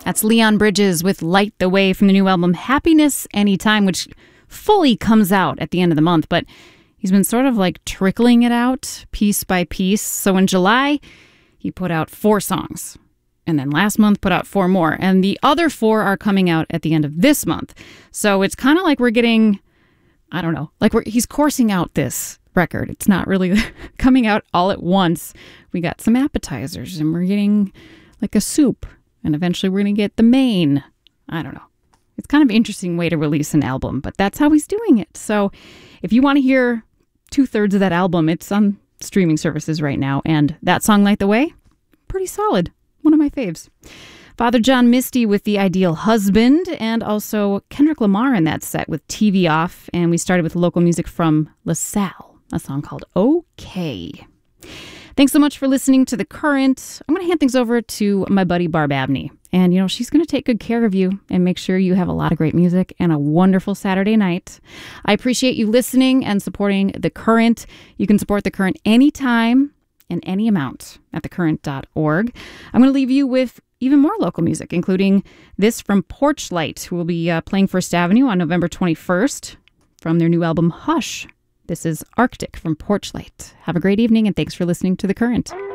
That's Leon Bridges with Light the Way from the new album Happiness Anytime, which fully comes out at the end of the month, but he's been sort of like trickling it out piece by piece. So in July, he put out 4 songs. And then last month put out 4 more. And the other 4 are coming out at the end of this month. So it's kind of like we're getting, I don't know, like he's coursing out this record. It's not really coming out all at once. We got some appetizers and we're getting like a soup. And eventually we're going to get the main. I don't know. It's kind of an interesting way to release an album, but that's how he's doing it. So if you want to hear 2/3 of that album, it's on streaming services right now. And that song, Light the Way, pretty solid. One of my faves. Father John Misty with The Ideal Husband, and also Kendrick Lamar in that set with TV Off. And we started with local music from LaSalle, a song called Okay. Thanks so much for listening to The Current. I'm going to hand things over to my buddy Barb Abney. And, she's going to take good care of you and make sure you have a lot of great music and a wonderful Saturday night. I appreciate you listening and supporting The Current. You can support The Current anytime and any amount at thecurrent.org. I'm going to leave you with even more local music, including this from Porchlight, who will be playing First Avenue on November 21st from their new album Hush. This is Arctic from Porchlight. Have a great evening, and thanks for listening to The Current.